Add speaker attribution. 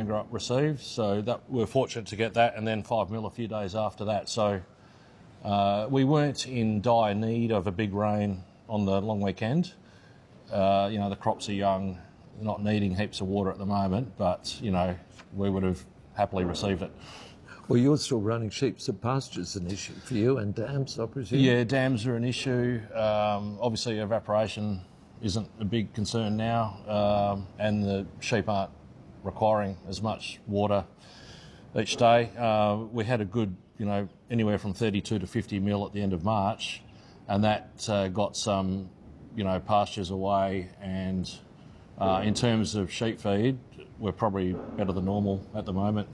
Speaker 1: Pengurup received, so that we're fortunate to get that, and then 5 mil a few days after that. So we weren't in dire need of a big rain on the long weekend. The crops are young, not needing heaps of water at the moment, but, we would have happily received it.
Speaker 2: Well, you're still running sheep, so pasture's an issue for you, and dams, I presume?
Speaker 1: Yeah, dams are an issue. Obviously, evaporation isn't a big concern now, and the sheep aren't requiring as much water each day. We had a good, anywhere from 32 to 50 mil at the end of March, and that got some, pastures away, and in terms of sheep feed, we're probably better than normal at the moment.